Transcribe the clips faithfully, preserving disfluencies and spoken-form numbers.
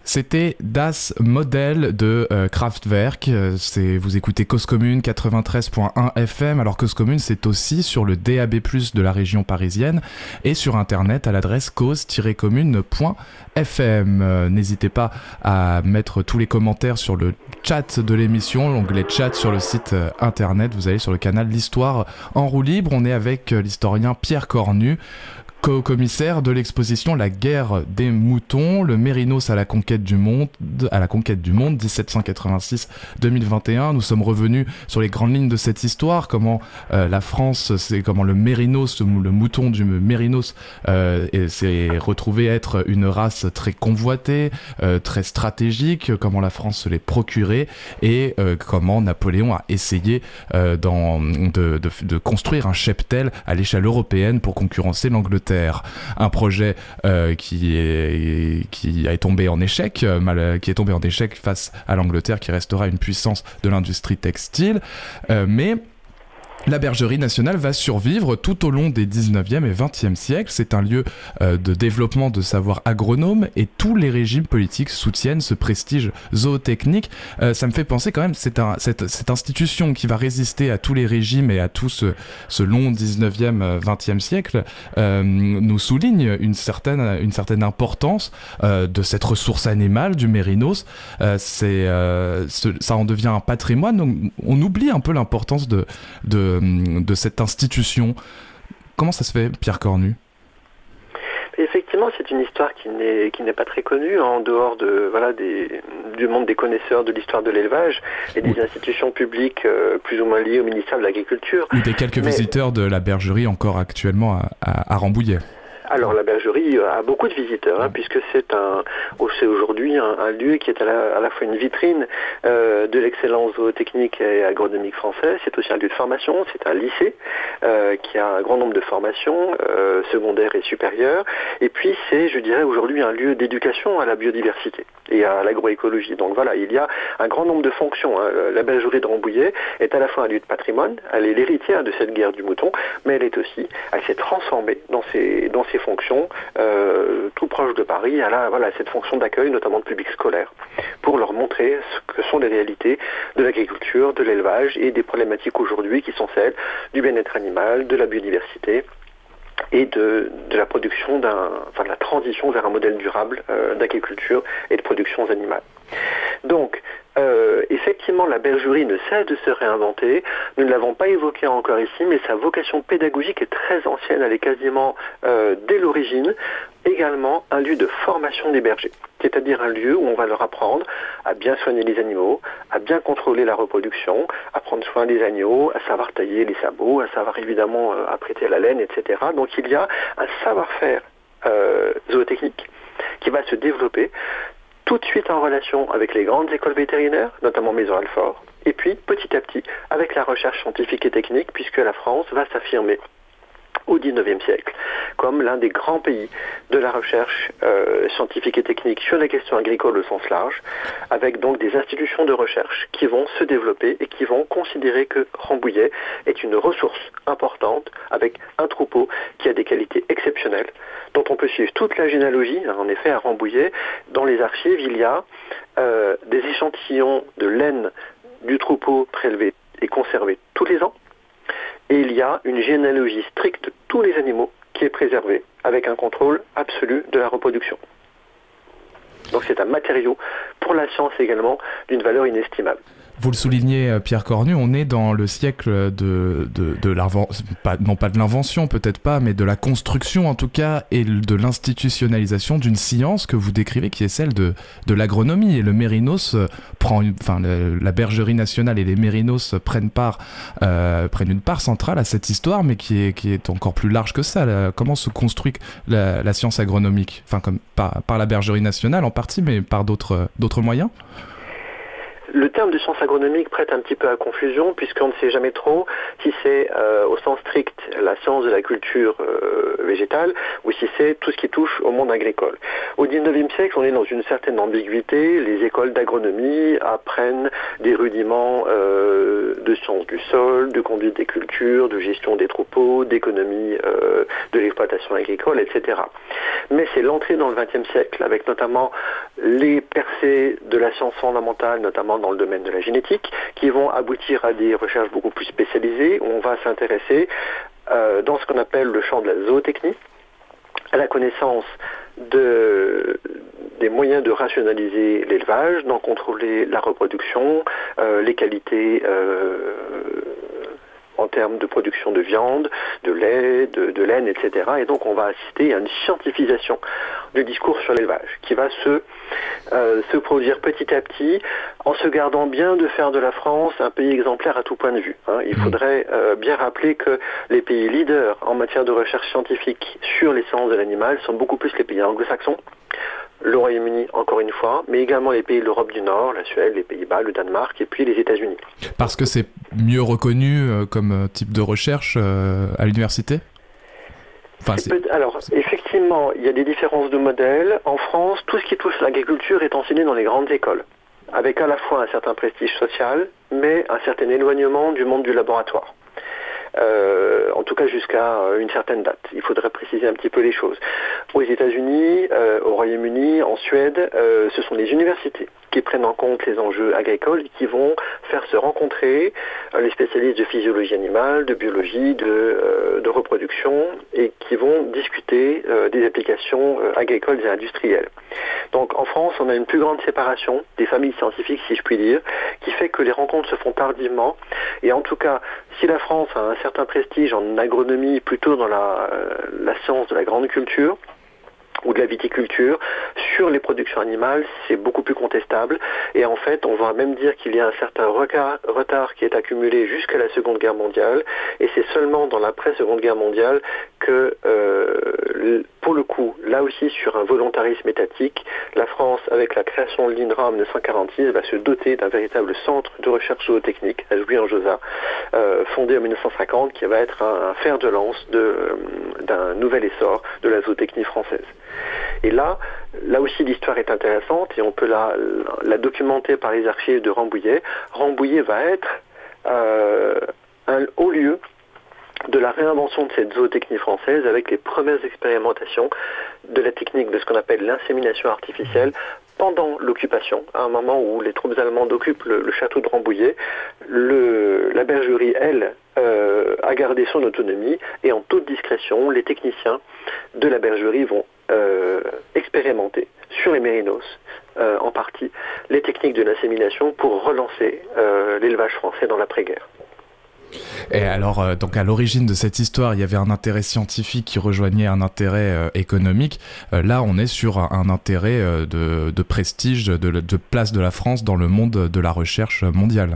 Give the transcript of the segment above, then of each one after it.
C'était Das Modell de euh, Kraftwerk. Euh, c'est, vous écoutez Cause Commune quatre-vingt-treize point un F M. Alors Cause Commune, c'est aussi sur le D A B plus, de la région parisienne et sur internet à l'adresse cause tiret commune point F M. Euh, n'hésitez pas à mettre tous les commentaires sur le chat de l'émission, l'onglet chat sur le site euh, internet. Vous allez sur le canal L'Histoire en roue libre. On est avec euh, l'historien Pierre Cornu, co-commissaire de l'exposition La guerre des moutons, le Mérinos à la conquête du monde, à la conquête du monde, dix-sept cent quatre-vingt-six à deux mille vingt et un. Nous sommes revenus sur les grandes lignes de cette histoire, comment euh, la France, c'est comment le Mérinos, le mouton du Mérinos, euh, s'est retrouvé être une race très convoitée, euh, très stratégique, comment la France se l'est procurée et euh, comment Napoléon a essayé euh, dans, de, de, de construire un cheptel à l'échelle européenne pour concurrencer l'Angleterre. Un projet euh, qui, est, qui est tombé en échec, euh, mal, qui est tombé en échec face à l'Angleterre, qui restera une puissance de l'industrie textile, euh, mais la bergerie nationale va survivre tout au long des dix-neuvième et vingtième siècles. C'est un lieu euh, de développement de savoir agronome et tous les régimes politiques soutiennent ce prestige zootechnique. Euh, ça me fait penser quand même, c'est un, cette, cette institution qui va résister à tous les régimes et à tout ce, ce long dix-neuvième, vingtième siècle euh, nous souligne une certaine, une certaine importance euh, de cette ressource animale du Mérinos. Euh, c'est, euh, ce, ça en devient un patrimoine. Donc on oublie un peu l'importance de, de de cette institution. Comment ça se fait, Pierre Cornu ? Effectivement, c'est une histoire qui n'est, qui n'est pas très connue en dehors de, voilà, des, du monde des connaisseurs de l'histoire de l'élevage et des oui. institutions publiques euh, plus ou moins liées au ministère de l'Agriculture. Ou des quelques Mais... visiteurs de la bergerie encore actuellement à, à, à Rambouillet. Alors la bergerie a beaucoup de visiteurs, hein, puisque c'est un, c'est aujourd'hui un, un lieu qui est à la, à la fois une vitrine euh, de l'excellence zootechnique et agronomique française. C'est aussi un lieu de formation, c'est un lycée euh, qui a un grand nombre de formations euh, secondaires et supérieures. Et puis c'est, je dirais aujourd'hui, un lieu d'éducation à la biodiversité et à l'agroécologie. Donc voilà, il y a un grand nombre de fonctions. Hein. La bergerie de Rambouillet est à la fois un lieu de patrimoine, elle est l'héritière de cette guerre du mouton, mais elle est aussi, elle s'est transformée dans ses, dans ses fonctions euh, tout proche de Paris. Elle a voilà, cette fonction d'accueil, notamment de public scolaire, pour leur montrer ce que sont les réalités de l'agriculture, de l'élevage et des problématiques aujourd'hui qui sont celles du bien-être animal, de la biodiversité et de, de la production d'un, enfin de la transition vers un modèle durable euh, d'agriculture et de production animale. Donc, euh, effectivement, la bergerie ne cesse de se réinventer. Nous ne l'avons pas évoqué encore ici, mais sa vocation pédagogique est très ancienne. Elle est quasiment, euh, dès l'origine, également un lieu de formation des bergers. C'est-à-dire un lieu où on va leur apprendre à bien soigner les animaux, à bien contrôler la reproduction, à prendre soin des agneaux, à savoir tailler les sabots, à savoir évidemment euh, apprêter la laine, et cetera. Donc il y a un savoir-faire euh, zootechnique qui va se développer tout de suite en relation avec les grandes écoles vétérinaires, notamment Maison Alfort, et puis petit à petit avec la recherche scientifique et technique, puisque la France va s'affirmer au dix-neuvième siècle comme l'un des grands pays de la recherche euh, scientifique et technique sur les questions agricoles au sens large, avec donc des institutions de recherche qui vont se développer et qui vont considérer que Rambouillet est une ressource importante avec un troupeau qui a des qualités exceptionnelles, dont on peut suivre toute la généalogie. En effet, à Rambouillet, dans les archives, il y a euh, des échantillons de laine du troupeau prélevés et conservés tous les ans. Et il y a une généalogie stricte de tous les animaux qui est préservée, avec un contrôle absolu de la reproduction. Donc c'est un matériau pour la science également d'une valeur inestimable. Vous le soulignez, Pierre Cornu, on est dans le siècle de, de, de l'invention, pas, non pas de l'invention, peut-être pas, mais de la construction en tout cas, et de l'institutionnalisation d'une science que vous décrivez, qui est celle de, de l'agronomie. Et le Mérinos prend, une, enfin, le, la bergerie nationale et les Mérinos prennent part, euh, prennent une part centrale à cette histoire, mais qui est, qui est encore plus large que ça. Là, comment se construit la, la science agronomique, enfin, comme par, par la bergerie nationale en partie, mais par d'autres, d'autres moyens? Le terme de science agronomique prête un petit peu à confusion puisqu'on ne sait jamais trop si c'est euh, au sens strict la science de la culture euh, végétale ou si c'est tout ce qui touche au monde agricole. Au dix-neuvième siècle, on est dans une certaine ambiguïté. Les écoles d'agronomie apprennent des rudiments euh, de sciences du sol, de conduite des cultures, de gestion des troupeaux, d'économie euh, de l'exploitation agricole, et cetera. Mais c'est l'entrée dans le vingtième siècle avec notamment les percées de la science fondamentale, notamment dans le domaine de la génétique, qui vont aboutir à des recherches beaucoup plus spécialisées, où on va s'intéresser euh, dans ce qu'on appelle le champ de la zootechnie, à la connaissance de, des moyens de rationaliser l'élevage, d'en contrôler la reproduction, euh, les qualités euh, en termes de production de viande, de lait, de, de laine, et cetera. Et donc on va assister à une scientifisation du discours sur l'élevage qui va se, euh, se produire petit à petit en se gardant bien de faire de la France un pays exemplaire à tout point de vue. Hein. Il faudrait euh, bien rappeler que les pays leaders en matière de recherche scientifique sur les sciences de l'animal sont beaucoup plus les pays anglo-saxons, le Royaume-Uni encore une fois, mais également les pays de l'Europe du Nord, la Suède, les Pays-Bas, le Danemark et puis les États-Unis. Parce que c'est mieux reconnu euh, comme type de recherche euh, à l'université ? Enfin, c'est... Alors, effectivement, il y a des différences de modèles. En France, tout ce qui touche l'agriculture est enseigné dans les grandes écoles, avec à la fois un certain prestige social, mais un certain éloignement du monde du laboratoire. Euh, en tout cas jusqu'à une certaine date. Il faudrait préciser un petit peu les choses. Aux États-Unis, euh, au Royaume-Uni, en Suède, euh, ce sont les universités qui prennent en compte les enjeux agricoles et qui vont faire se rencontrer euh, les spécialistes de physiologie animale, de biologie, de, euh, de reproduction et qui vont discuter euh, des applications euh, agricoles et industrielles. Donc en France, on a une plus grande séparation des familles scientifiques, si je puis dire, qui fait que les rencontres se font tardivement. Et en tout cas, si la France a un certain prestige en agronomie, plutôt dans la, euh, la science de la grande culture, ou de la viticulture, sur les productions animales, c'est beaucoup plus contestable. Et en fait, on va même dire qu'il y a un certain retard, retard qui est accumulé jusqu'à la Seconde Guerre mondiale. Et c'est seulement dans l'après-Seconde Guerre mondiale que, euh, pour le coup, là aussi sur un volontarisme étatique, la France, avec la création de l'INRA en dix-neuf cent quarante-six, va se doter d'un véritable centre de recherche zootechnique à Jouy-en-Josas, euh, fondé en dix-neuf cent cinquante, qui va être un, un fer de lance de, euh, d'un nouvel essor de la zootechnie française. Et là, là aussi l'histoire est intéressante et on peut la, la documenter par les archives de Rambouillet. Rambouillet va être euh, un haut lieu de la réinvention de cette zootechnie française avec les premières expérimentations de la technique de ce qu'on appelle l'insémination artificielle pendant l'occupation, à un moment où les troupes allemandes occupent le, le château de Rambouillet. Le, la bergerie, elle, euh, a gardé son autonomie et en toute discrétion, les techniciens de la bergerie vont euh, expérimenter sur les mérinos, euh, en partie, les techniques de l'insémination pour relancer euh, l'élevage français dans l'après-guerre. Et alors, euh, donc à l'origine de cette histoire, il y avait un intérêt scientifique qui rejoignait un intérêt euh, économique. Euh, là, on est sur un, un intérêt euh, de, de prestige, de, de place de la France dans le monde de la recherche mondiale.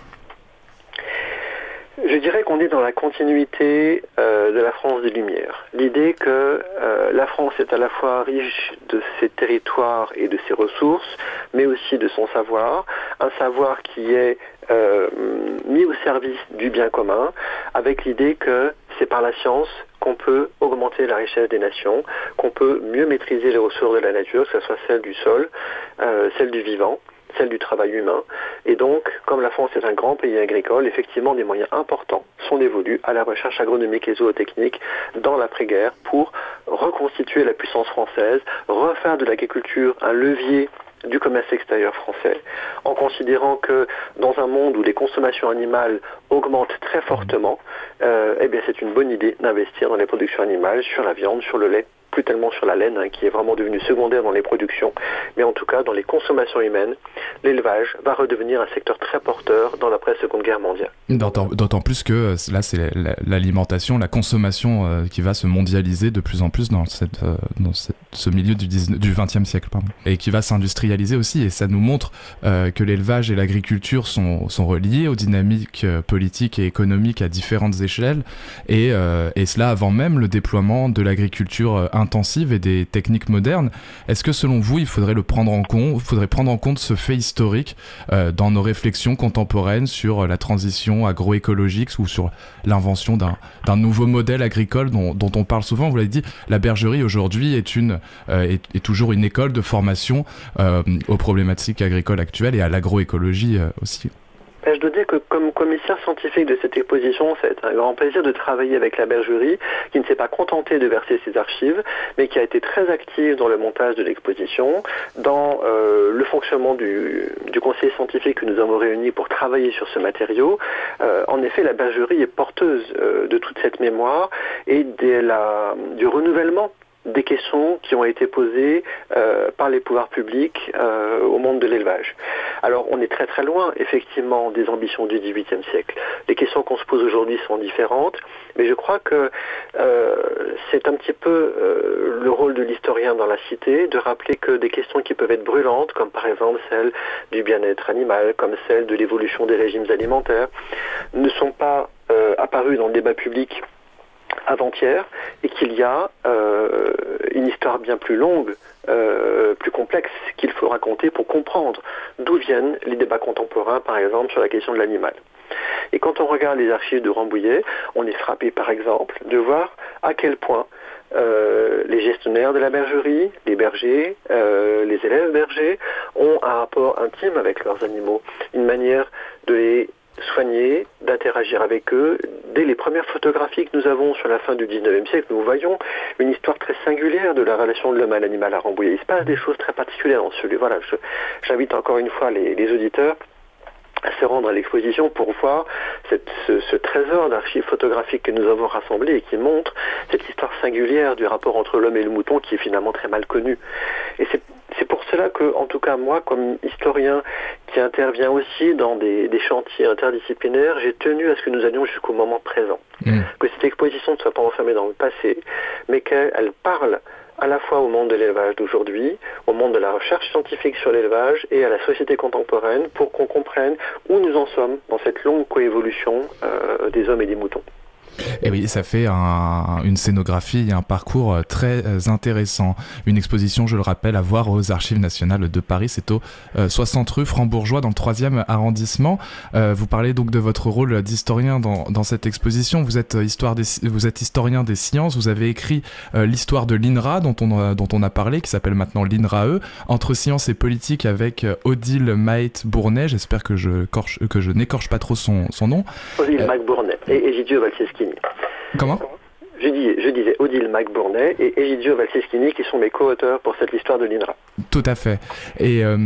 Je dirais qu'on est dans la continuité euh, de la France des Lumières. L'idée que euh, la France est à la fois riche de ses territoires et de ses ressources, mais aussi de son savoir, un savoir qui est euh, mis au service du bien commun, avec l'idée que c'est par la science qu'on peut augmenter la richesse des nations, qu'on peut mieux maîtriser les ressources de la nature, que ce soit celle du sol, euh, celle du vivant, celle du travail humain. Et donc, comme la France est un grand pays agricole, effectivement, des moyens importants sont dévolus à la recherche agronomique et zootechnique dans l'après-guerre pour reconstituer la puissance française, refaire de l'agriculture un levier du commerce extérieur français, en considérant que dans un monde où les consommations animales augmentent très fortement, euh, eh bien c'est une bonne idée d'investir dans les productions animales, sur la viande, sur le lait, plus tellement sur la laine, hein, qui est vraiment devenue secondaire dans les productions, mais en tout cas dans les consommations humaines, l'élevage va redevenir un secteur très porteur dans l'après-Seconde Guerre mondiale. D'autant, d'autant plus que là c'est l'alimentation, la consommation euh, qui va se mondialiser de plus en plus dans, cette, euh, dans cette, ce milieu du, du vingtième siècle, pardon, et qui va s'industrialiser aussi, et ça nous montre euh, que l'élevage et l'agriculture sont, sont reliés aux dynamiques euh, politiques et économiques à différentes échelles, et, euh, et cela avant même le déploiement de l'agriculture euh, intensives et des techniques modernes. Est-ce que selon vous, il faudrait le prendre en compte, il faudrait prendre en compte ce fait historique euh, dans nos réflexions contemporaines sur la transition agroécologique ou sur l'invention d'un, d'un nouveau modèle agricole dont, dont on parle souvent? Vous l'avez dit, la bergerie aujourd'hui est, une, euh, est, est toujours une école de formation euh, aux problématiques agricoles actuelles et à l'agroécologie euh, aussi. Je dois dire que comme commissaire scientifique de cette exposition, c'est un grand plaisir de travailler avec la bergerie, qui ne s'est pas contentée de verser ses archives, mais qui a été très active dans le montage de l'exposition, dans euh, le fonctionnement du, du conseil scientifique que nous avons réuni pour travailler sur ce matériau. Euh, en effet, la bergerie est porteuse euh, de toute cette mémoire et de la, du renouvellement des questions qui ont été posées euh, par les pouvoirs publics euh, au monde de l'élevage. Alors, on est très très loin, effectivement, des ambitions du dix-huitième siècle. Les questions qu'on se pose aujourd'hui sont différentes, mais je crois que euh, c'est un petit peu euh, le rôle de l'historien dans la cité de rappeler que des questions qui peuvent être brûlantes, comme par exemple celle du bien-être animal, comme celle de l'évolution des régimes alimentaires, ne sont pas euh, apparues dans le débat public avant-hier, et qu'il y a euh, une histoire bien plus longue, euh, plus complexe, qu'il faut raconter pour comprendre d'où viennent les débats contemporains, par exemple, sur la question de l'animal. Et quand on regarde les archives de Rambouillet, on est frappé, par exemple, de voir à quel point euh, les gestionnaires de la bergerie, les bergers, euh, les élèves bergers, ont un rapport intime avec leurs animaux, une manière de les soigner, d'interagir avec eux. Dès les premières photographies que nous avons sur la fin du dix-neuvième siècle, nous voyons une histoire très singulière de la relation de l'homme à l'animal à Rambouillet. Il se passe des choses très particulières dans ce lieu. Voilà, je, j'invite encore une fois les, les auditeurs à se rendre à l'exposition pour voir cette, ce, ce trésor d'archives photographiques que nous avons rassemblé et qui montre cette histoire singulière du rapport entre l'homme et le mouton qui est finalement très mal connue. Et c'est C'est pour cela que, en tout cas, moi, comme historien qui intervient aussi dans des, des chantiers interdisciplinaires, j'ai tenu à ce que nous allions jusqu'au moment présent. Mmh. Que cette exposition ne soit pas enfermée dans le passé, mais qu'elle parle à la fois au monde de l'élevage d'aujourd'hui, au monde de la recherche scientifique sur l'élevage et à la société contemporaine pour qu'on comprenne où nous en sommes dans cette longue coévolution euh, des hommes et des moutons. Et oui, ça fait un, une scénographie et un parcours très intéressant. Une exposition, je le rappelle, à voir aux Archives nationales de Paris. C'est au euh, soixante rue Franc-Bourgeois, dans le troisième arrondissement. Euh, vous parlez donc de votre rôle d'historien dans, dans cette exposition. Vous êtes, histoire des, vous êtes historien des sciences. Vous avez écrit euh, l'histoire de l'I N R A, dont on, a, dont on a parlé, qui s'appelle maintenant l'I N R A E, entre sciences et politique, avec Odile Maët-Bournet. J'espère que je, corche, que je n'écorche pas trop son, son nom. Odile euh, Maët-Bournet et Egidio Valseschini. Comment ? je, dis, je disais Odile Maët-Bournet et Egidio Valseschini qui sont mes co-auteurs pour cette histoire de l'I N R A. Tout à fait. Et, euh,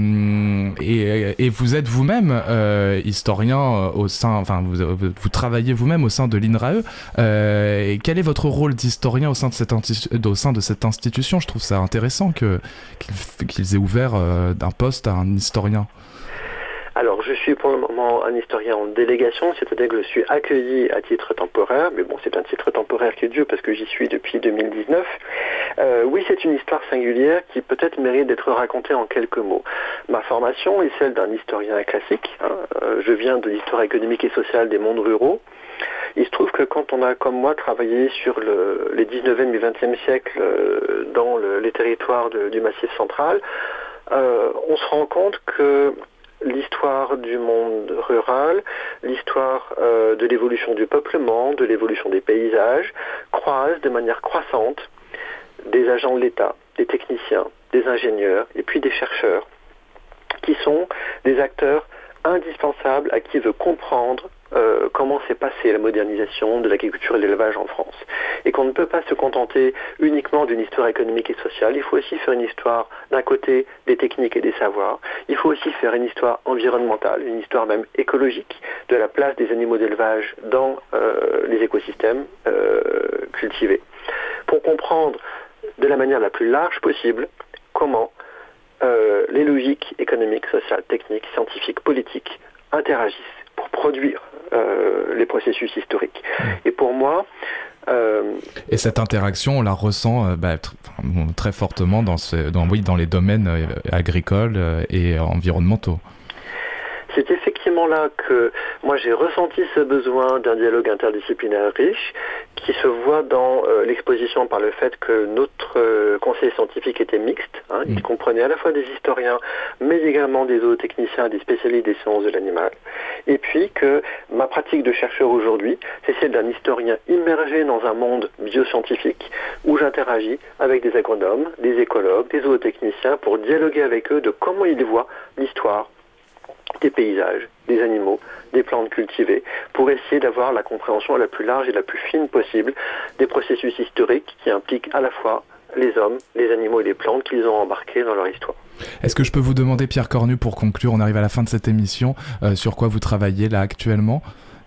et, et vous êtes vous-même euh, historien au sein, enfin vous, vous travaillez vous-même au sein de l'I N R A E. Euh, et quel est votre rôle d'historien au sein de cette, au sein de cette institution ? Je trouve ça intéressant que, qu'ils, qu'ils aient ouvert euh, un poste à un historien. Alors, je suis pour le moment un historien en délégation, c'est-à-dire que je suis accueilli à titre temporaire, mais bon, c'est un titre temporaire qui est Dieu parce que j'y suis depuis deux mille dix-neuf. Euh, oui, c'est une histoire singulière qui peut-être mérite d'être racontée en quelques mots. Ma formation est celle d'un historien classique. Hein. Je viens de l'histoire économique et sociale des mondes ruraux. Il se trouve que quand on a, comme moi, travaillé sur le, les dix-neuvième et vingtième siècles euh, dans le, les territoires de, du Massif central, euh, on se rend compte que l'histoire du monde rural, l'histoire euh, de l'évolution du peuplement, de l'évolution des paysages, croisent de manière croissante des agents de l'État, des techniciens, des ingénieurs et puis des chercheurs qui sont des acteurs indispensables à qui veut comprendre euh, comment s'est passée la modernisation de l'agriculture et de l'élevage en France. Et qu'on ne peut pas se contenter uniquement d'une histoire économique et sociale. Il faut aussi faire une histoire, d'un côté, des techniques et des savoirs. Il faut aussi faire une histoire environnementale, une histoire même écologique, de la place des animaux d'élevage dans euh, les écosystèmes euh, cultivés. Pour comprendre de la manière la plus large possible comment euh, les logiques économiques, sociales, techniques, scientifiques, politiques interagissent pour produire euh, les processus historiques. Et pour moi... Euh... Et cette interaction, on la ressent euh, bah, tr- très fortement dans, ce, dans, oui, dans les domaines euh, agricoles euh, et environnementaux. C'est effectivement sentiment-là que moi j'ai ressenti ce besoin d'un dialogue interdisciplinaire riche qui se voit dans euh, l'exposition par le fait que notre euh, conseil scientifique était mixte. Hein, mmh. Il comprenait à la fois des historiens, mais également des zootechniciens, des spécialistes des sciences de l'animal. Et puis que ma pratique de chercheur aujourd'hui, c'est celle d'un historien immergé dans un monde bioscientifique où j'interagis avec des agronomes, des écologues, des zootechniciens pour dialoguer avec eux de comment ils voient l'histoire des paysages, des animaux, des plantes cultivées, pour essayer d'avoir la compréhension la plus large et la plus fine possible des processus historiques qui impliquent à la fois les hommes, les animaux et les plantes qu'ils ont embarqués dans leur histoire. Est-ce que je peux vous demander, Pierre Cornu, pour conclure, on arrive à la fin de cette émission, euh, sur quoi vous travaillez là actuellement ?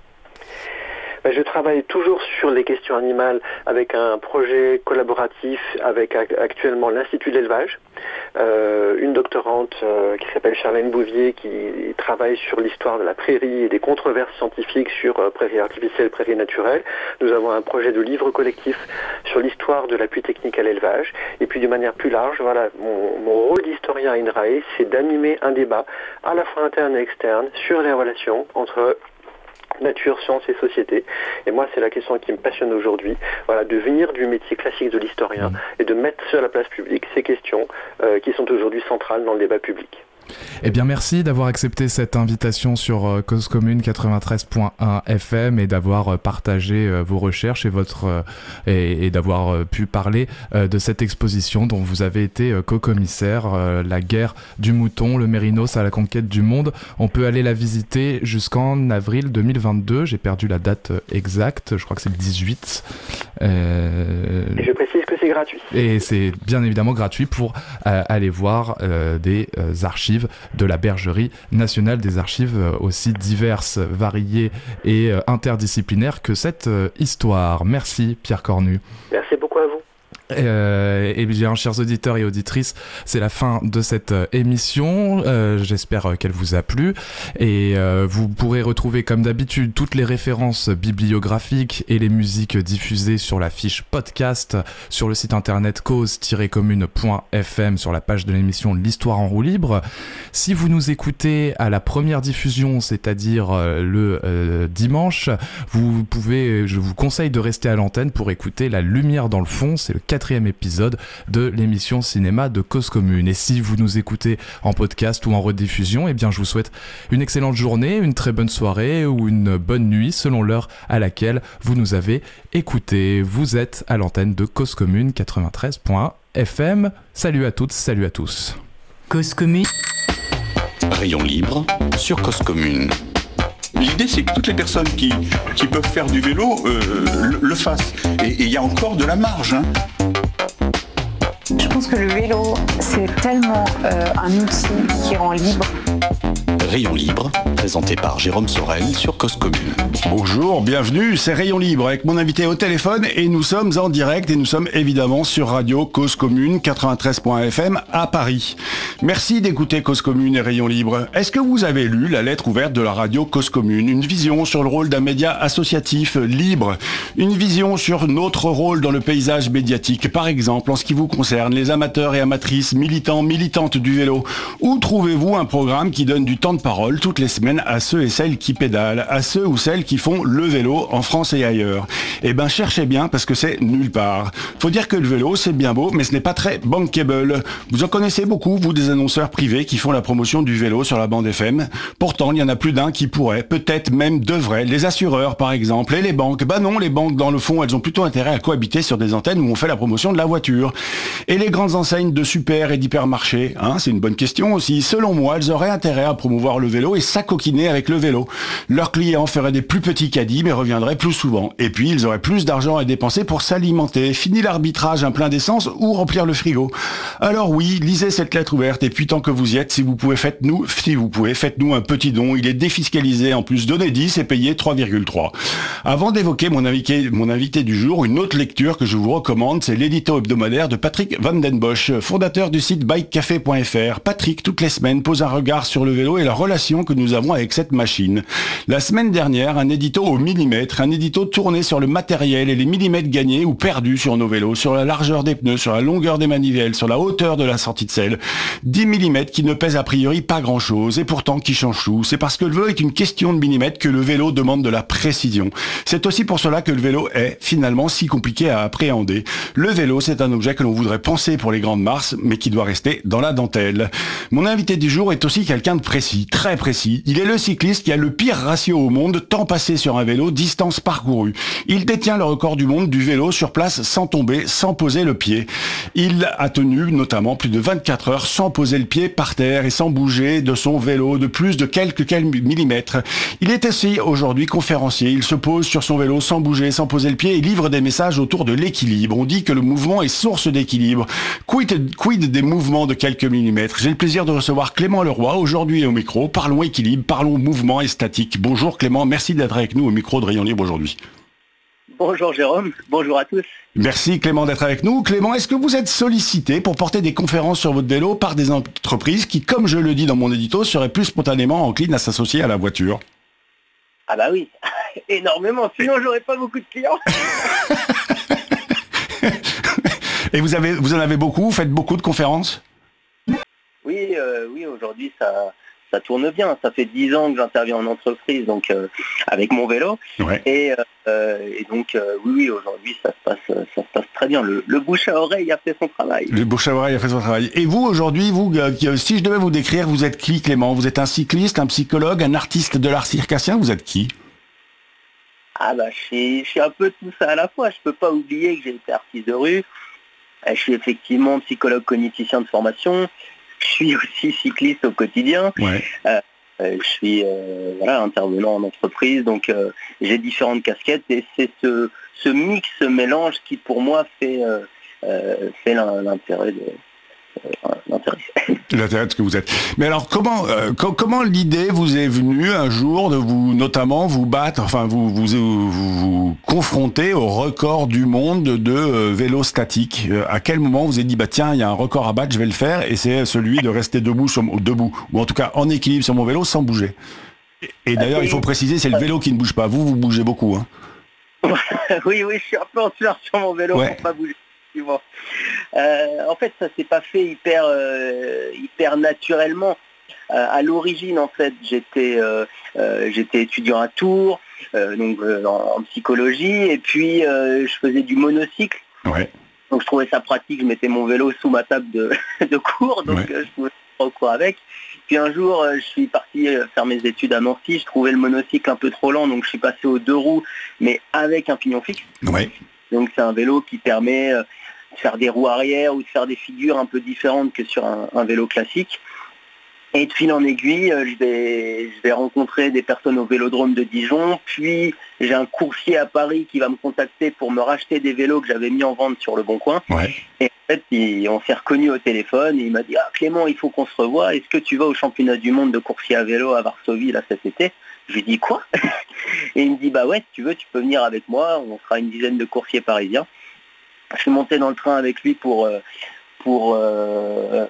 Je travaille toujours sur les questions animales avec un projet collaboratif avec actuellement l'Institut de l'élevage, euh, une doctorante euh, qui s'appelle Charlène Bouvier qui travaille sur l'histoire de la prairie et des controverses scientifiques sur euh, prairie artificielle, prairie naturelle. Nous avons un projet de livre collectif sur l'histoire de l'appui technique à l'élevage. Et puis de manière plus large, voilà, mon, mon rôle d'historien à INRAE, c'est d'animer un débat à la fois interne et externe sur les relations entre nature, science et société. Et moi, c'est la question qui me passionne aujourd'hui, voilà, de venir du métier classique de l'historien mmh. et de mettre sur la place publique ces questions euh, qui sont aujourd'hui centrales dans le débat public. Eh bien, merci d'avoir accepté cette invitation sur euh, Cause Commune quatre-vingt-treize point un F M et d'avoir euh, partagé euh, vos recherches et, votre, euh, et, et d'avoir euh, pu parler euh, de cette exposition dont vous avez été euh, co-commissaire, euh, la guerre du mouton, le mérinos à la conquête du monde. On peut aller la visiter jusqu'en avril deux mille vingt-deux. J'ai perdu la date exacte, je crois que c'est le dix-huit. Euh... Et je précise que c'est gratuit. Et c'est bien évidemment gratuit pour euh, aller voir euh, des euh, archives de la Bergerie nationale, des archives aussi diverses, variées et interdisciplinaires que cette histoire. Merci Pierre Cornu. Merci beaucoup à vous. Euh, et bien, chers auditeurs et auditrices, c'est la fin de cette euh, émission. Euh, j'espère euh, qu'elle vous a plu. Et euh, vous pourrez retrouver, comme d'habitude, toutes les références bibliographiques et les musiques diffusées sur la fiche podcast sur le site internet cause tiret commune point f m sur la page de l'émission L'Histoire en roue libre. Si vous nous écoutez à la première diffusion, c'est-à-dire euh, le euh, dimanche, vous pouvez, je vous conseille de rester à l'antenne pour écouter La Lumière dans le fond. C'est le quatrième épisode de l'émission cinéma de Cause Commune. Et si vous nous écoutez en podcast ou en rediffusion, eh bien je vous souhaite une excellente journée, une très bonne soirée ou une bonne nuit selon l'heure à laquelle vous nous avez écouté. Vous êtes à l'antenne de Cause Commune quatre-vingt-treize point un F M. Salut à toutes, salut à tous. Cause Commune. Rayon libre sur Cause Commune. L'idée, c'est que toutes les personnes qui, qui peuvent faire du vélo euh, le, le fassent. Et il y a encore de la marge. Hein. Je pense que le vélo, c'est tellement euh, un outil qui rend libre. Rayon libre, présenté par Jérôme Sorel sur Cause Commune. Bonjour, bienvenue, c'est Rayon libre avec mon invité au téléphone et nous sommes en direct et nous sommes évidemment sur Radio Cause Commune quatre-vingt-treize point un F M à Paris. Merci d'écouter Cause Commune et Rayon libre. Est-ce que vous avez lu la lettre ouverte de la radio Cause Commune, une vision sur le rôle d'un média associatif libre, une vision sur notre rôle dans le paysage médiatique, par exemple en ce qui vous concerne, les amateurs et amatrices, militants, militantes du vélo. Où trouvez-vous un programme qui donne du temps de parole toutes les semaines à ceux et celles qui pédalent, à ceux ou celles qui font le vélo en France et ailleurs? Eh ben cherchez bien parce que c'est nulle part. Faut dire que le vélo c'est bien beau mais ce n'est pas très bankable. Vous en connaissez beaucoup, vous, des annonceurs privés qui font la promotion du vélo sur la bande F M. Pourtant il y en a plus d'un qui pourrait, peut-être même devrait. Les assureurs par exemple et les banques. Bah non, les banques dans le fond elles ont plutôt intérêt à cohabiter sur des antennes où on fait la promotion de la voiture. Et les grandes enseignes de super et d'hypermarchés, hein, c'est une bonne question aussi. Selon moi, elles auraient intérêt à promouvoir le vélo et s'acoquiner avec le vélo. Leurs clients feraient des plus petits caddies mais reviendraient plus souvent. Et puis ils auraient plus d'argent à dépenser pour s'alimenter. Fini l'arbitrage, un plein d'essence ou remplir le frigo. Alors oui, lisez cette lettre ouverte et puis tant que vous y êtes, si vous pouvez, faites-nous, si vous pouvez, faites-nous un petit don. Il est défiscalisé en plus, donnez dix et payez trois virgule trois. Avant d'évoquer mon invité, mon invité du jour, une autre lecture que je vous recommande, c'est l'édito hebdomadaire de Patrick Van Den Bosch, fondateur du site bike café point f r. Patrick, toutes les semaines, pose un regard sur le vélo et la la relation que nous avons avec cette machine. La semaine dernière, un édito au millimètre, un édito tourné sur le matériel et les millimètres gagnés ou perdus sur nos vélos, sur la largeur des pneus, sur la longueur des manivelles, sur la hauteur de la sortie de selle. dix millimètres qui ne pèsent a priori pas grand-chose et pourtant qui changent tout. C'est parce que le vélo est une question de millimètres que le vélo demande de la précision. C'est aussi pour cela que le vélo est finalement si compliqué à appréhender. Le vélo, c'est un objet que l'on voudrait penser pour les grandes masses, mais qui doit rester dans la dentelle. Mon invité du jour est aussi quelqu'un de précis, très précis. Il est le cycliste qui a le pire ratio au monde, temps passé sur un vélo, distance parcourue. Il détient le record du monde du vélo sur place sans tomber, sans poser le pied. Il a tenu notamment plus de vingt-quatre heures sans poser le pied par terre et sans bouger de son vélo de plus de quelques, quelques millimètres. Il est aussi aujourd'hui conférencier. Il se pose sur son vélo sans bouger, sans poser le pied et livre des messages autour de l'équilibre. On dit que le mouvement est source d'équilibre. Quid, quid des mouvements de quelques millimètres? J'ai le plaisir de recevoir Clément Leroy aujourd'hui au micro. Parlons équilibre, parlons mouvement et statique. Bonjour Clément, merci d'être avec nous au micro de Rayon Libre aujourd'hui. Bonjour Jérôme, bonjour à tous. Merci Clément d'être avec nous. Clément, est-ce que vous êtes sollicité pour porter des conférences sur votre vélo par des entreprises qui, comme je le dis dans mon édito, seraient plus spontanément enclines à s'associer à la voiture? Ah bah oui, énormément, sinon j'aurais pas beaucoup de clients. Et vous avez, vous en avez beaucoup, vous faites beaucoup de conférences? Oui, euh, oui, aujourd'hui ça, ça tourne bien. Ça fait dix ans que j'interviens en entreprise, donc euh, avec mon vélo. Ouais. Et, euh, et donc euh, oui, oui, aujourd'hui ça se passe, ça se passe très bien. Le, le bouche à oreille a fait son travail. Le bouche à oreille a fait son travail. Et vous aujourd'hui, vous, euh, si je devais vous décrire, vous êtes qui, Clément? Vous êtes un cycliste, un psychologue, un artiste de l'art circassien? Vous êtes qui? Ah bah je suis, je suis un peu tout ça à la fois. Je peux pas oublier que j'ai été artiste de rue. Je suis effectivement psychologue cogniticien de formation. Je suis aussi cycliste au quotidien. Ouais. Euh, euh, je suis euh, voilà, intervenant en entreprise, donc euh, j'ai différentes casquettes et c'est ce, ce mix, ce mélange qui pour moi fait, euh, euh, fait l'intérêt de... l'intérêt. L'intérêt de ce que vous êtes. Mais alors comment euh, co- comment l'idée vous est venue un jour de vous notamment vous battre, enfin vous vous vous, vous confronter au record du monde de euh, vélo statique? euh, À quel moment vous avez dit bah tiens il y a un record à battre, je vais le faire, et c'est celui de rester debout sur debout ou en tout cas en équilibre sur mon vélo sans bouger. Et, et d'ailleurs il faut préciser, c'est le vélo qui ne bouge pas. Vous vous bougez beaucoup, hein? Oui oui, je suis un peu en sueur sur mon vélo, ouais. Pour pas bouger. Euh, en fait, ça s'est pas fait hyper, euh, hyper naturellement. Euh, à l'origine, en fait, j'étais, euh, euh, j'étais étudiant à Tours, euh, donc euh, en, en psychologie, et puis euh, je faisais du monocycle. Ouais. Donc je trouvais ça pratique. Je mettais mon vélo sous ma table de, de cours, donc ouais. euh, je pouvais faire au cours avec. Puis un jour, euh, je suis parti faire mes études à Nancy. Je trouvais le monocycle un peu trop lent, donc je suis passé aux deux roues, mais avec un pignon fixe. Ouais. Donc c'est un vélo qui permet euh, de faire des roues arrière ou de faire des figures un peu différentes que sur un, un vélo classique. Et de fil en aiguille, euh, je, vais, je vais rencontrer des personnes au Vélodrome de Dijon, puis j'ai un coursier à Paris qui va me contacter pour me racheter des vélos que j'avais mis en vente sur le Bon Coin. Ouais. Et en fait, il, on s'est reconnus au téléphone et il m'a dit « Ah Clément, il faut qu'on se revoie, est-ce que tu vas au championnat du monde de coursier à vélo à Varsovie là cet été ?» Je lui dis « Quoi ?» Et il me dit « Bah ouais, si tu veux, tu peux venir avec moi, on sera une dizaine de coursiers parisiens. » Je suis monté dans le train avec lui pour, euh, pour euh,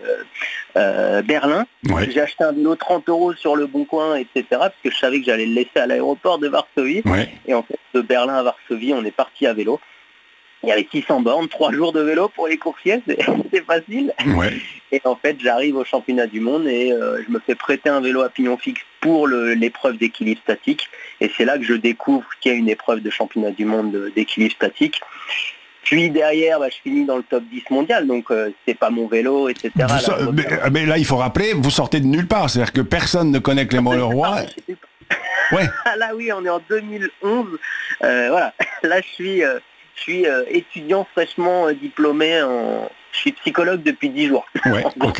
euh, Berlin. Ouais. J'ai acheté un vélo trente euros sur le Bon Coin, et cetera. Parce que je savais que j'allais le laisser à l'aéroport de Varsovie. Ouais. Et en fait, de Berlin à Varsovie, on est parti à vélo. Il y avait six cents bornes, trois jours de vélo pour les coursiers, c'est, c'est facile. Ouais. Et en fait, j'arrive au championnat du monde et euh, je me fais prêter un vélo à pignon fixe pour le, l'épreuve d'équilibre statique. Et c'est là que je découvre qu'il y a une épreuve de championnat du monde d'équilibre statique. Puis derrière, bah, je finis dans le top dix mondial, donc euh, c'est pas mon vélo, et cetera. So- là, mais, mais là, il faut rappeler, vous sortez de nulle part, c'est-à-dire que personne ne connaît Clément Leroy. Ouais. Là, oui, on est en deux mille onze. Euh, voilà, là, je suis, euh, je suis euh, étudiant fraîchement euh, diplômé. En... Je suis psychologue depuis dix jours. Ouais, ok.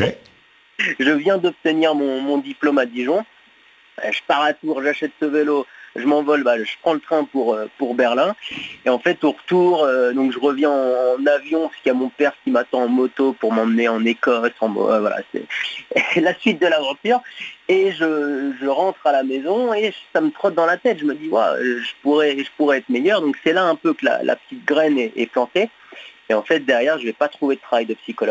Je viens d'obtenir mon, mon diplôme à Dijon. Je pars à Tours, j'achète ce vélo. Je m'envole, bah, je prends le train pour, pour Berlin. Et en fait, au retour, euh, donc je reviens en, en avion, parce qu'il y a mon père qui m'attend en moto pour m'emmener en Écosse. En, euh, voilà, c'est la suite de l'aventure. Et je, je rentre à la maison et ça me trotte dans la tête. Je me dis, ouais, je pourrais, je pourrais être meilleur. Donc c'est là un peu que la, la petite graine est, est plantée. Et en fait, derrière, je ne vais pas trouver de travail de psychologue.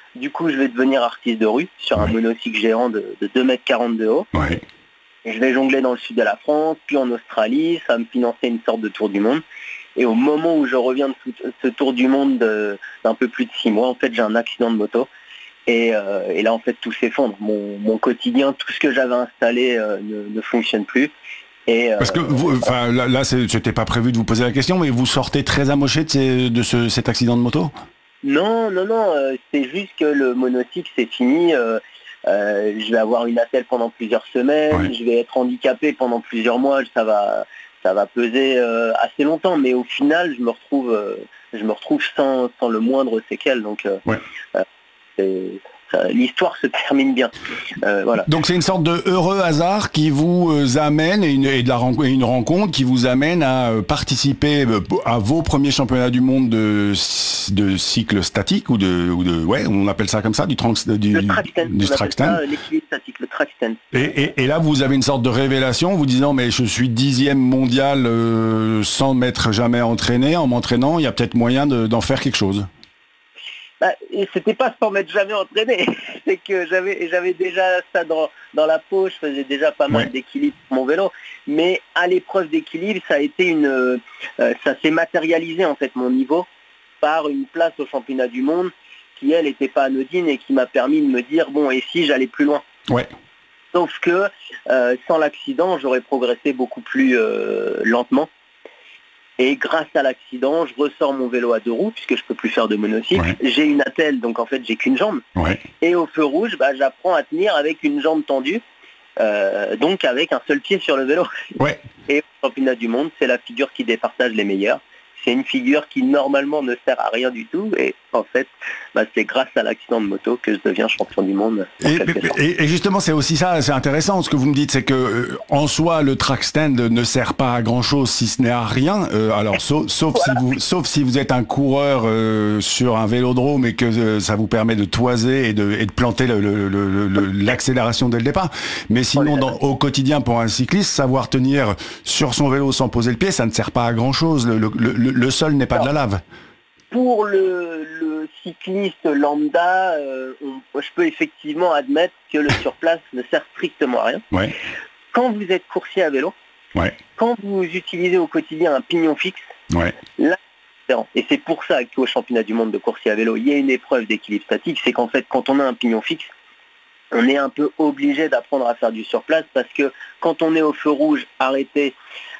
Du coup, je vais devenir artiste de rue sur un ouais. monocycle géant de, de deux mètres quarante de haut. Ouais. Et je vais jongler dans le sud de la France, puis en Australie. Ça va me financer une sorte de tour du monde. Et au moment où je reviens de ce tour du monde de, d'un peu plus de six mois, en fait, j'ai un accident de moto. Et, euh, et là, en fait, tout s'effondre. Mon, mon quotidien, tout ce que j'avais installé euh, ne, ne fonctionne plus. Et, euh, Parce que vous, enfin, là, là c'était pas prévu de vous poser la question, mais vous sortez très amoché de, ces, de ce, cet accident de moto ? Non, non, non. Euh, c'est juste que le monocycle, c'est fini. Euh, euh, je vais avoir une attelle pendant plusieurs semaines. Ouais. Je vais être handicapé pendant plusieurs mois. Ça va, ça va peser euh, assez longtemps. Mais au final, je me retrouve, euh, je me retrouve sans, sans le moindre séquelle. Donc, euh, ouais. euh, c'est... Ça, l'histoire se termine bien. Euh, voilà. Donc c'est une sorte de heureux hasard qui vous euh, amène, et une, et de la rencontre, une rencontre qui vous amène à euh, participer euh, à vos premiers championnats du monde de, de cycle statique, ou de, ou de, ouais, on appelle ça comme ça, du, trans, du, le track stand, du track stand. L'équilibre statique, le track stand. Et, et, et là vous avez une sorte de révélation, vous disant mais je suis dixième mondial euh, sans m'être jamais entraîné, en m'entraînant, il y a peut-être moyen de, d'en faire quelque chose. Bah, et c'était pas sans m'être jamais entraîné, c'est que j'avais j'avais déjà ça dans, dans la peau, je faisais déjà pas mal ouais. d'équilibre sur mon vélo, mais à l'épreuve d'équilibre, ça a été une, euh, ça s'est matérialisé en fait mon niveau par une place au championnat du monde qui elle était pas anodine et qui m'a permis de me dire bon et si j'allais plus loin. Ouais. Sauf que euh, sans l'accident, j'aurais progressé beaucoup plus euh, lentement. Et grâce à l'accident, je ressors mon vélo à deux roues, puisque je peux plus faire de monocycle. Ouais. J'ai une attelle, donc en fait, j'ai qu'une jambe. Ouais. Et au feu rouge, bah, j'apprends à tenir avec une jambe tendue, euh, donc avec un seul pied sur le vélo. Ouais. Et au championnat du monde, c'est la figure qui départage les meilleurs. C'est une figure qui, normalement, ne sert à rien du tout. Et en fait, bah, c'est grâce à l'accident de moto que je deviens champion du monde. Et, et, et justement, c'est aussi ça, c'est intéressant. Ce que vous me dites, c'est que euh, en soi, le track stand ne sert pas à grand-chose, si ce n'est à rien. Euh, alors, sauf, sauf, voilà. si vous, sauf si vous êtes un coureur euh, sur un vélodrome et que euh, ça vous permet de toiser et de, et de planter le, le, le, le, l'accélération dès le départ. Mais sinon, dans, au quotidien, pour un cycliste, savoir tenir sur son vélo sans poser le pied, ça ne sert pas à grand-chose. Le, le, le, le sol n'est pas alors, de la lave. Pour le, le cycliste lambda, euh, on, je peux effectivement admettre que le surplace ne sert strictement à rien. Ouais. Quand vous êtes coursier à vélo, ouais. quand vous utilisez au quotidien un pignon fixe, ouais. là, c'est différent. Et c'est pour ça qu'au championnat du monde de coursier à vélo, il y a une épreuve d'équilibre statique. C'est qu'en fait, quand on a un pignon fixe, on est un peu obligé d'apprendre à faire du surplace parce que quand on est au feu rouge, arrêté,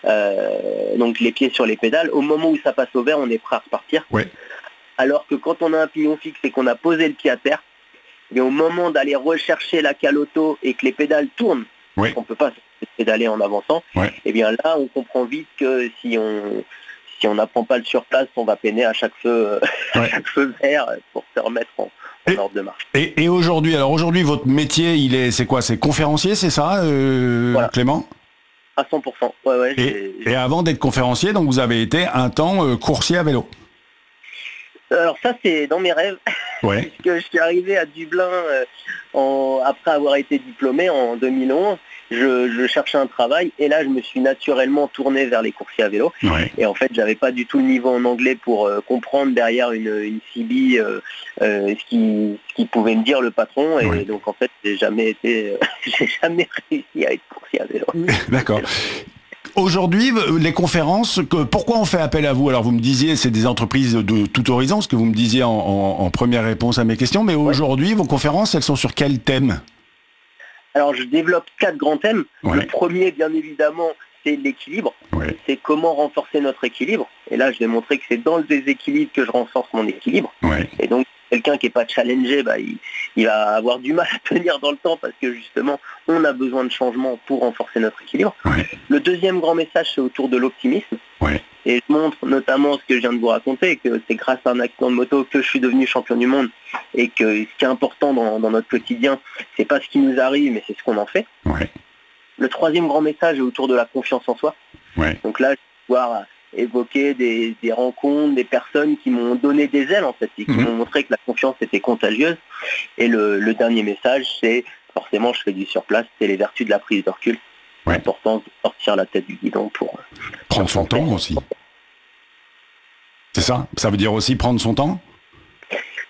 euh, donc les pieds sur les pédales, au moment où ça passe au vert, on est prêt à repartir. Ouais. Alors que quand on a un pignon fixe et qu'on a posé le pied à terre, et au moment d'aller rechercher la cale auto et que les pédales tournent, ouais. on ne peut pas pédaler en avançant, ouais. et bien là, on comprend vite que si on si on n'apprend pas le surplace, on va peiner à chaque feu, ouais. à chaque feu vert pour se remettre en Et, de marche. Et, et aujourd'hui, alors aujourd'hui, votre métier, il est, c'est quoi? C'est conférencier, c'est ça, euh, voilà. Clément? À cent pour cent. Ouais, ouais, et, j'ai, j'ai... et avant d'être conférencier, donc vous avez été un temps euh, coursier à vélo. Alors ça, c'est dans mes rêves. Ouais. Puisque je suis arrivé à Dublin euh, en, après avoir été diplômé en deux mille onze. Je, je cherchais un travail et là je me suis naturellement tourné vers les coursiers à vélo. Ouais. Et en fait j'avais pas du tout le niveau en anglais pour euh, comprendre derrière une, une C B euh, euh, ce qui ce qui pouvait me dire le patron. Et ouais. donc en fait j'ai jamais été euh, j'ai jamais réussi à être coursier à vélo. D'accord. Aujourd'hui, les conférences, que, pourquoi on fait appel à vous? Alors vous me disiez, c'est des entreprises de tout horizon, ce que vous me disiez en, en, en première réponse à mes questions, mais aujourd'hui, ouais. vos conférences, elles sont sur quel thème? Alors je développe quatre grands thèmes. Ouais. Le premier, bien évidemment, c'est l'équilibre. Ouais. C'est comment renforcer notre équilibre. Et là, je vais montrer que c'est dans le déséquilibre que je renforce mon équilibre. Ouais. Et donc, quelqu'un qui n'est pas challengé, bah, il, il va avoir du mal à tenir dans le temps parce que justement, on a besoin de changement pour renforcer notre équilibre. Ouais. Le deuxième grand message, c'est autour de l'optimisme. Ouais. Et je montre notamment ce que je viens de vous raconter, que c'est grâce à un accident de moto que je suis devenu champion du monde et que ce qui est important dans, dans notre quotidien, c'est pas ce qui nous arrive, mais c'est ce qu'on en fait. Ouais. Le troisième grand message est autour de la confiance en soi. Ouais. Donc là, je vais pouvoir évoquer des, des rencontres, des personnes qui m'ont donné des ailes en fait, et qui mmh. m'ont montré que la confiance était contagieuse. Et le, le dernier message, c'est forcément, je fais du surplace, c'est les vertus de la prise de recul. Ouais. L'importance de sortir la tête du guidon pour prendre son temps aussi. C'est ça? Ça veut dire aussi prendre son temps?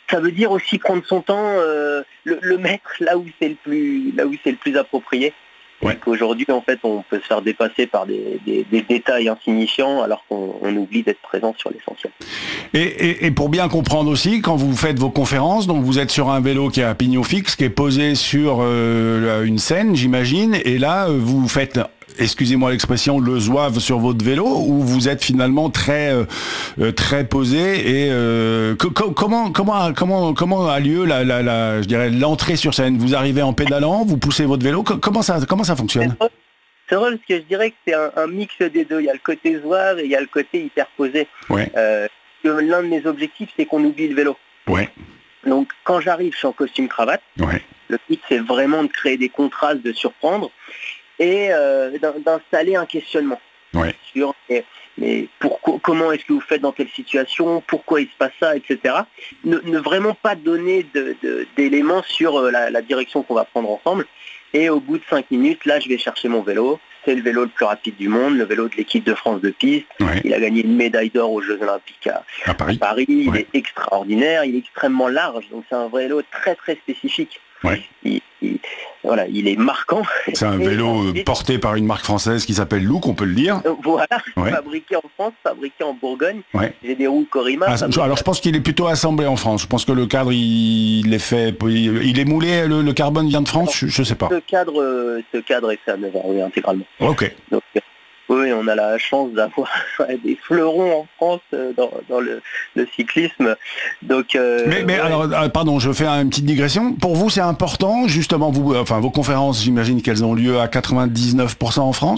ça veut dire aussi prendre son temps, euh, le, le mettre là où c'est le plus, là où c'est le plus approprié. Ouais. Qu'aujourd'hui, en fait, on peut se faire dépasser par des, des, des détails insignifiants alors qu'on on oublie d'être présent sur l'essentiel. Et, et, et pour bien comprendre aussi, quand vous faites vos conférences, donc vous êtes sur un vélo qui a un pignon fixe, qui est posé sur euh, une scène, j'imagine, et là, vous faites, excusez-moi l'expression, le zouave sur votre vélo, ou vous êtes finalement très euh, très posé et euh, co- comment comment comment comment a lieu la, la, la je dirais l'entrée sur scène? Vous arrivez en pédalant, vous poussez votre vélo, co- comment ça comment ça fonctionne? C'est vrai, c'est vrai parce que je dirais que c'est un, un mix des deux. Il y a le côté zouave et il y a le côté hyper posé. Ouais. Euh, l'un de mes objectifs, c'est qu'on oublie le vélo. Ouais. Donc quand j'arrive, je suis en costume cravate. Ouais. Le but, c'est vraiment de créer des contrastes, de surprendre. Et euh, d'installer un questionnement ouais. sur mais, mais pourquoi, comment est-ce que vous faites dans telle situation, pourquoi il se passe ça, et cetera. Ne, ne vraiment pas donner de, de, d'éléments sur la, la direction qu'on va prendre ensemble. Et au bout de cinq minutes, là, je vais chercher mon vélo. C'est le vélo le plus rapide du monde, le vélo de l'équipe de France de piste. Ouais. Il a gagné une médaille d'or aux Jeux Olympiques à, à Paris. À Paris. Il ouais. est extraordinaire, il est extrêmement large. Donc c'est un vélo très très spécifique. Ouais. Il, il, voilà, il est marquant. C'est un vélo ensuite, porté par une marque française qui s'appelle Look, on peut le dire. Voilà, ouais. fabriqué en France, fabriqué en Bourgogne. Ouais. J'ai des roues Corima. Ah, alors je pense qu'il est plutôt assemblé en France. Je pense que le cadre, il est fait, il est moulé, le, le carbone vient de France, alors, je, je sais pas. Ce cadre, ce cadre est fait à Nevers, oui, intégralement. Ok. Donc, oui, on a la chance d'avoir des fleurons en France dans, dans le, le cyclisme. Donc, euh, mais mais ouais. alors, pardon, je fais une petite digression. Pour vous, c'est important, justement, vous, enfin, vos conférences, j'imagine qu'elles ont lieu à quatre-vingt-dix-neuf pour cent en France ?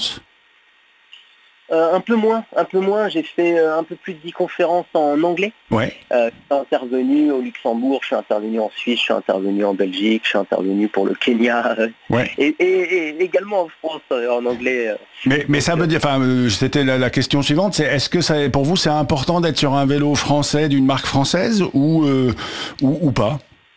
Euh, un peu moins, un peu moins. J'ai fait euh, un peu plus de dix conférences en anglais. Ouais. Euh, je suis intervenu au Luxembourg, je suis intervenu en Suisse, je suis intervenu en Belgique, je suis intervenu pour le Kenya, euh, ouais. et, et, et également en France euh, en anglais. Euh. Mais, mais ça veut dire, enfin, euh, c'était la, la question suivante, c'est est-ce que ça, pour vous, c'est important d'être sur un vélo français d'une marque française ou euh, ou, ou pas?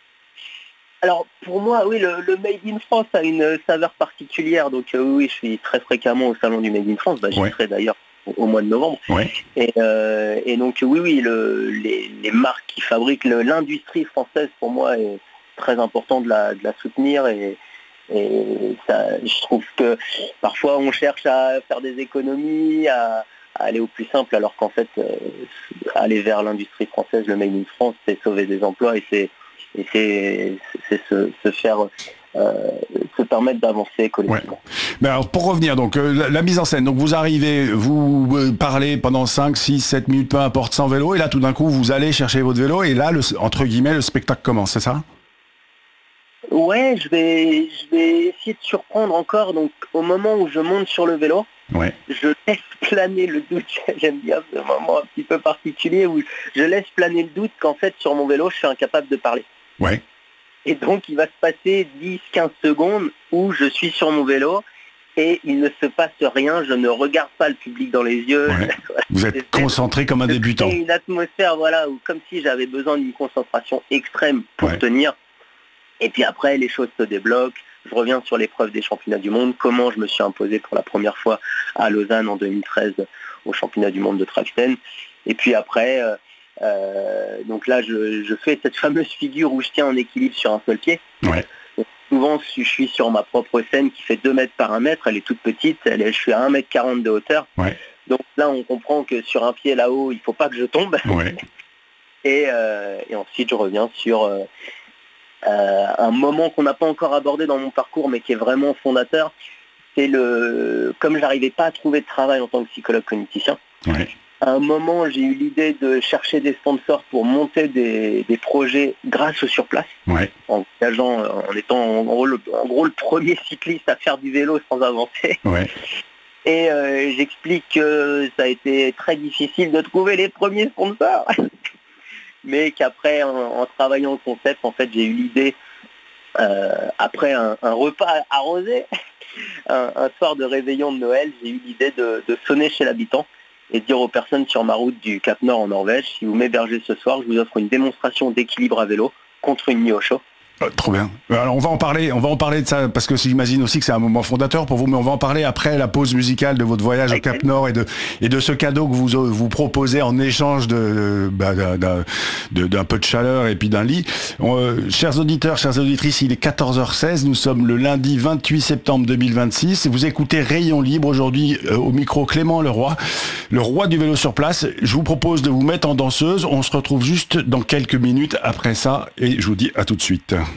Alors pour moi, oui, le, le Made in France a une saveur particulière, donc euh, oui, je suis très fréquemment au salon du Made in France, bah, j'y ouais. serai d'ailleurs au, au mois de novembre. Ouais. Et, euh, et donc oui, oui, le, les, les marques qui fabriquent le, l'industrie française, pour moi, est très important de la, de la soutenir et, et ça, je trouve que parfois on cherche à faire des économies, à, à aller au plus simple, alors qu'en fait, euh, aller vers l'industrie française, le Made in France, c'est sauver des emplois et c'est et c'est, c'est se, se faire euh, se permettre d'avancer collectivement. Ouais. Mais alors pour revenir donc euh, la, la mise en scène, donc vous arrivez, vous euh, parlez pendant cinq, six, sept minutes, peu importe, sans vélo, et là tout d'un coup vous allez chercher votre vélo et là le, entre guillemets le spectacle commence, c'est ça? Ouais, je vais je vais essayer de surprendre encore. Donc au moment où je monte sur le vélo, ouais. je laisse planer le doute. J'aime bien ce moment un petit peu particulier où je laisse planer le doute qu'en fait sur mon vélo je suis incapable de parler. Ouais. Et donc il va se passer dix à quinze secondes où je suis sur mon vélo et il ne se passe rien, je ne regarde pas le public dans les yeux. Ouais. Vous êtes concentré comme un débutant. C'est une atmosphère, voilà, où comme si j'avais besoin d'une concentration extrême pour ouais. tenir. Et puis après, les choses se débloquent. Je reviens sur l'épreuve des championnats du monde, comment je me suis imposé pour la première fois à Lausanne en deux mille treize au championnat du monde de Traxten. Et puis après... Euh, Euh, donc là, je, je fais cette fameuse figure où je tiens en équilibre sur un seul pied. Ouais. Donc, souvent, je suis sur ma propre scène qui fait deux mètres par un mètre. Elle est toute petite. Elle est, je suis à un mètre quarante de hauteur. Ouais. Donc là, on comprend que sur un pied là-haut, il ne faut pas que je tombe. Ouais. et, euh, et ensuite, je reviens sur euh, euh, un moment qu'on n'a pas encore abordé dans mon parcours, mais qui est vraiment fondateur. C'est le, comme je n'arrivais pas à trouver de travail en tant que psychologue cogniticien. Ouais. À un moment, j'ai eu l'idée de chercher des sponsors pour monter des, des projets grâce au surplace, ouais. en engageant, en étant en gros, le, en gros le premier cycliste à faire du vélo sans avancer. Ouais. Et euh, j'explique que ça a été très difficile de trouver les premiers sponsors, mais qu'après, en, en travaillant le concept, en fait, j'ai eu l'idée, euh, après un, un repas arrosé, un, un soir de réveillon de Noël, j'ai eu l'idée de, de sonner chez l'habitant et dire aux personnes sur ma route du Cap Nord en Norvège, si vous m'hébergez ce soir, je vous offre une démonstration d'équilibre à vélo contre une nuit au chaud. Euh, trop bien. Alors on va en parler, on va en parler de ça parce que j'imagine aussi que c'est un moment fondateur pour vous, mais on va en parler après la pause musicale de votre voyage au Cap Nord et de et de ce cadeau que vous vous proposez en échange de bah, d'un, de, d'un peu de chaleur et puis d'un lit. On, euh, chers auditeurs, chères auditrices, il est quatorze heures seize. Nous sommes le lundi vingt-huit septembre deux mille vingt-six. Vous écoutez Rayon Libre aujourd'hui euh, au micro Clément Leroy, le roi du vélo sur place. Je vous propose de vous mettre en danseuse. On se retrouve juste dans quelques minutes après ça et je vous dis à tout de suite.